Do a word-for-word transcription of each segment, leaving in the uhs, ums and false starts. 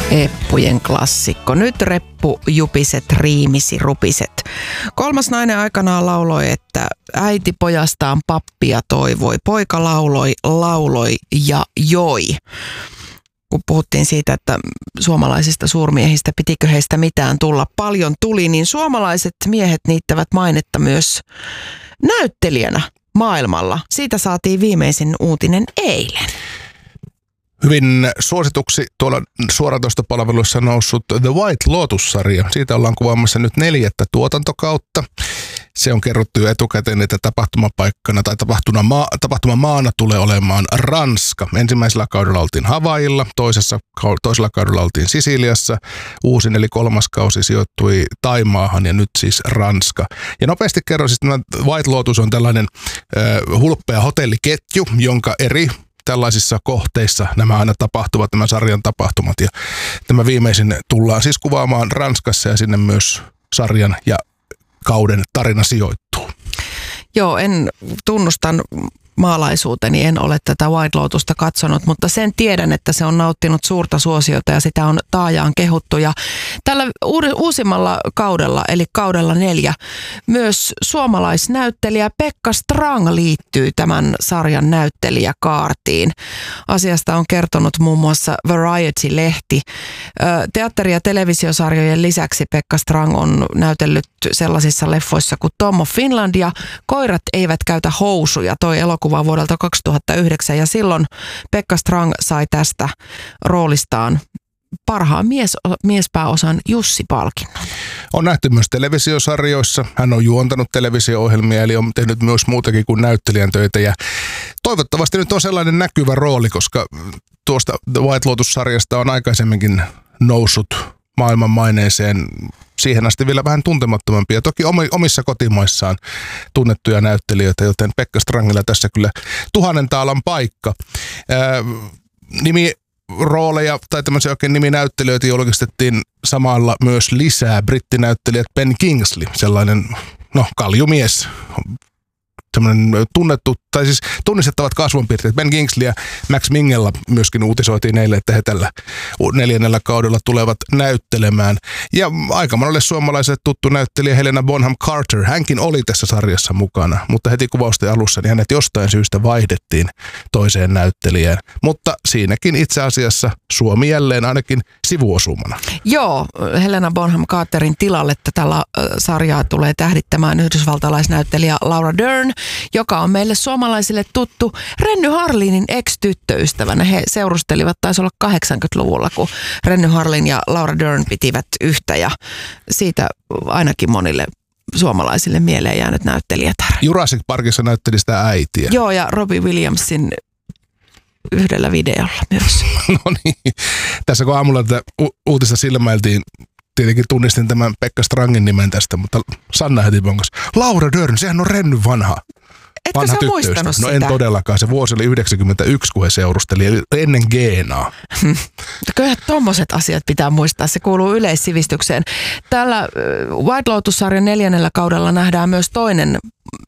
Eppujen klassikko. Nyt reppu jupiset, riimisi rupiset. Kolmas nainen aikanaan lauloi, että äiti pojastaan pappia toivoi. Poika lauloi, lauloi ja joi. Kun puhuttiin siitä, että suomalaisista suurmiehistä, pitikö heistä mitään tulla, paljon tuli, niin suomalaiset miehet niittävät mainetta myös näyttelijänä maailmalla. Siitä saatiin viimeisin uutinen eilen. Hyvin suosituksi tuolla suoratoistopalveluissa noussut The White Lotus-sarja. Siitä ollaan kuvaamassa nyt neljättä tuotantokautta. Se on kerrottu jo etukäteen, että tapahtumapaikkana tai tapahtumama, tapahtumamaana tulee olemaan Ranska. Ensimmäisellä kaudella oltiin Havailla, toisessa, toisella kaudella oltiin Sisiliassa. Uusin eli kolmas kausi sijoittui Taimaahan ja nyt siis Ranska. Ja nopeasti kerron, siis tämä White Lotus on tällainen äh, hulppea hotelliketju, jonka eri tällaisissa kohteissa nämä aina tapahtuvat, nämä sarjan tapahtumat. Ja tämä viimeisin tullaan siis kuvaamaan Ranskassa ja sinne myös sarjan ja kauden tarina sijoittuu. Joo, en tunnustan maalaisuuteni, en ole tätä White Lotusta katsonut, mutta sen tiedän, että se on nauttinut suurta suosiota ja sitä on taajaan kehuttu. Ja tällä uusimmalla kaudella, eli kaudella neljä, myös suomalaisnäyttelijä Pekka Strang liittyy tämän sarjan näyttelijäkaartiin. Asiasta on kertonut muun muassa Variety-lehti. Teatteri- ja televisiosarjojen lisäksi Pekka Strang on näytellyt sellaisissa leffoissa kuin Tom of Finland ja Koirat eivät käytä housuja, toi elokuva vuodelta kaksituhattayhdeksän, ja silloin Pekka Strang sai tästä roolistaan parhaan mies, miespääosan Jussi-palkinnon. On nähty myös televisiosarjoissa. Hän on juontanut televisio-ohjelmia, eli on tehnyt myös muutakin kuin näyttelijän töitä. Ja toivottavasti nyt on sellainen näkyvä rooli, koska tuosta The White Lotus-sarjasta on aikaisemminkin noussut maailman maineeseen siihen asti vielä vähän tuntemattomampia. Toki omissa kotimaissaan tunnettuja näyttelijöitä, joten Pekka Strangilla tässä kyllä tuhannen taalan paikka. Ää, nimirooleja tai tämmöisiä oikein niminäyttelijöitä julkistettiin samalla myös lisää. Brittinäyttelijät Ben Kingsley, sellainen no kaljumies, semmoinen tunnettu, tai siis tunnistettavat kasvonpiirteet. Ben Kingsley ja Max Minghella myöskin uutisoitiin eilen, että he tällä neljännellä kaudella tulevat näyttelemään. Ja aika monelle suomalaiselle tuttu näyttelijä Helena Bonham Carter, hänkin oli tässä sarjassa mukana, mutta heti kuvausten alussa niin hänet jostain syystä vaihdettiin toiseen näyttelijään. Mutta siinäkin itse asiassa Suomi jälleen ainakin sivuosumana. Joo, Helena Bonham Carterin tilalle tätä sarjaa tulee tähdittämään yhdysvaltalaisnäyttelijä Laura Dern, joka on meille suomalaisille tuttu Renny Harlinin ex-tyttöystävänä. He seurustelivat, taisi olla kahdeksankymmentäluvulla, kun Renny Harlin ja Laura Dern pitivät yhtä, ja siitä ainakin monille suomalaisille mieleen jäänyt näyttelijätär. Jurassic Parkissa näytteli sitä äitiä. Joo, ja Robbie Williamsin yhdellä videolla myös. No niin, tässä kun aamulla tätä u- uutista silmäiltiin, tietenkin tunnistin tämän Pekka Strangin nimen tästä, mutta Sanna heti bonkas. Laura Dern, sehän on Renny vanha. Etkö vanha sä muistanut no sitä? En todellakaan. Se vuosi oli yhdeksänkymmentäyksi, kun he seurusteli, eli ennen Geenaa. Kyllähän tommoset asiat pitää muistaa. Se kuuluu yleissivistykseen. Tällä White Lotus-sarjan neljännellä kaudella nähdään myös toinen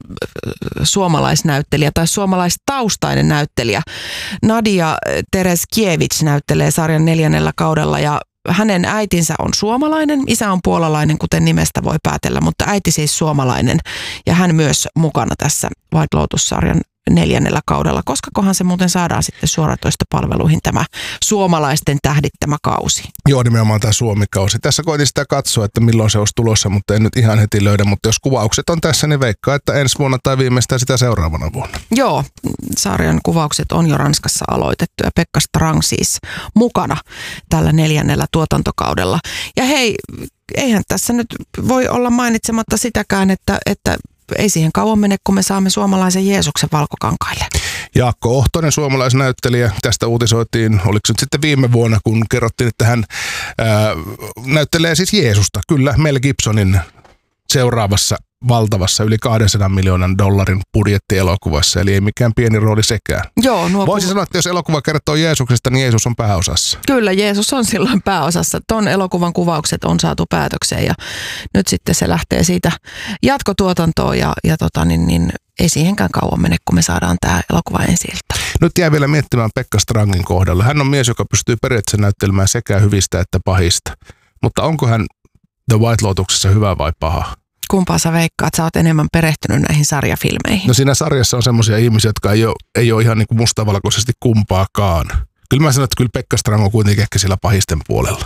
suomalaisnäyttelijä tai suomalaistaustainen näyttelijä. Nadia Tereskiewicz näyttelee sarjan neljännellä kaudella, ja hänen äitinsä on suomalainen, isä on puolalainen, kuten nimestä voi päätellä, mutta äiti siis suomalainen, ja hän myös mukana tässä White Lotus-sarjan neljännellä kaudella. Koskakohan se muuten saadaan sitten suoratoistopalveluihin tämä suomalaisten tähdittämä kausi? Joo, nimenomaan tämä Suomi-kausi. Tässä koitin sitä katsoa, että milloin se olisi tulossa, mutta en nyt ihan heti löydä. Mutta jos kuvaukset on tässä, niin veikkaa, että ensi vuonna tai viimeistään sitä seuraavana vuonna. Joo, sarjan kuvaukset on jo Ranskassa aloitettu, ja Pekka Strang siis mukana tällä neljännellä tuotantokaudella. Ja hei, eihän tässä nyt voi olla mainitsematta sitäkään, että, että ei siihen kauan mene, kun me saamme suomalaisen Jeesuksen valkokankaille. Jaakko Ohtonen, suomalaisnäyttelijä, tästä uutisoitiin, oliko se nyt sitten viime vuonna, kun kerrottiin, että hän ää, näyttelee siis Jeesusta, kyllä, Mel Gibsonin seuraavassa valtavassa yli kahdensadan miljoonan dollarin budjettielokuvassa, eli ei mikään pieni rooli sekään. Joo, nuo Voisi puh- sanoa, että jos elokuva kertoo Jeesuksesta, niin Jeesus on pääosassa. Kyllä, Jeesus on silloin pääosassa. Ton elokuvan kuvaukset on saatu päätökseen, ja nyt sitten se lähtee siitä jatkotuotantoon, ja, ja tota, niin, niin, ei siihenkään kauan mene, kun me saadaan tämä elokuva ensi-iltaan. Nyt jää vielä miettimään Pekka Strangin kohdalla. Hän on mies, joka pystyy periaatteessa näyttelemään sekä hyvistä että pahista. Mutta onko hän The White Lotuksessa hyvä vai paha? Kumpaa sä veikkaat? Sä oot enemmän perehtynyt näihin sarjafilmeihin. No siinä sarjassa on semmoisia ihmisiä, jotka ei ole, ei ole ihan niin kuin mustavalkoisesti kumpaakaan. Kyllä mä sanon, että kyllä Pekka Strang on kuitenkin ehkä sillä pahisten puolella.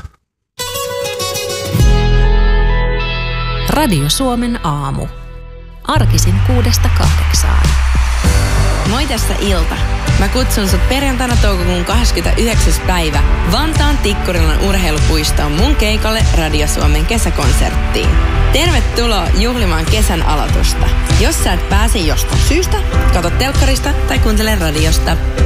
Radio Suomen aamu. Arkisin kuudesta kahdeksaan. Moi tässä Ilta. Mä kutsun sut perjantaina toukokuun kahdeskymmenesyhdeksäs päivä Vantaan Tikkurilan urheilupuistoon mun keikalle Radio Suomen kesäkonserttiin. Tervetuloa juhlimaan kesän aloitusta. Jos sä et pääse jostain syystä, kato telkkarista tai kuuntele radiosta.